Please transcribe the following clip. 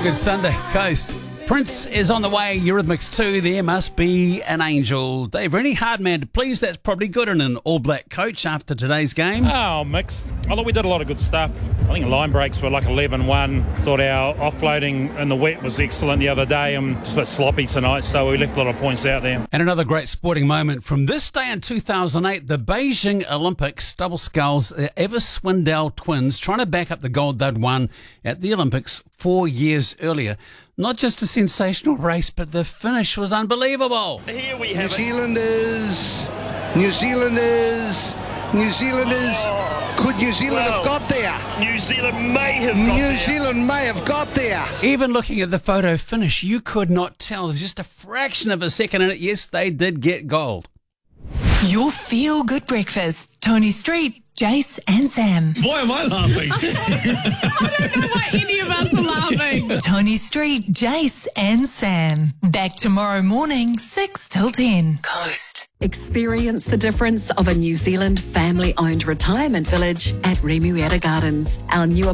Good Sunday, Coast. Prince is on the way. Eurythmics 2, There Must Be an Angel. Dave Rennie, hard man to please. That's probably good in an all-black coach after today's game. Oh, mixed. I thought we did a lot of good stuff. I think the line breaks were like 11-1. Thought our offloading in the wet was excellent the other day. Just a bit sloppy tonight, so we left a lot of points out there. And another great sporting moment from this day in 2008, the Beijing Olympics, double sculls, the Ever Swindell twins trying to back up the gold they'd won at the Olympics 4 years earlier. Not just a sensational race, but the finish was unbelievable. Here we have New Zealanders. Could New Zealand have got there? New Zealand may have got there. Even looking at the photo finish, you could not tell. There's just a fraction of a second in it. Yes, they did get gold. Your feel-good breakfast. Tony Street, Jace and Sam. Why am I laughing? I don't know why any of us are laughing. Tony Street, Jace and Sam. Back tomorrow morning, 6 till 10. Coast. Experience the difference of a New Zealand family-owned retirement village at Remuera Gardens. Our new